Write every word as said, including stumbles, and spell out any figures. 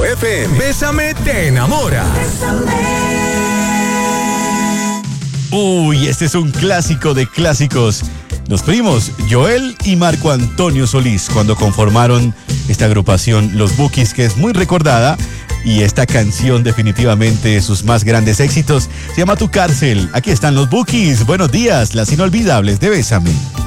cinco F M. Bésame te enamora. Uy, este es un clásico de clásicos. Los primos Joel y Marco Antonio Solís, cuando conformaron esta agrupación Los Bukis, que es muy recordada, y esta canción definitivamente sus más grandes éxitos se llama Tu Cárcel. Aquí están Los Bukis. Buenos días, las inolvidables de Bésame.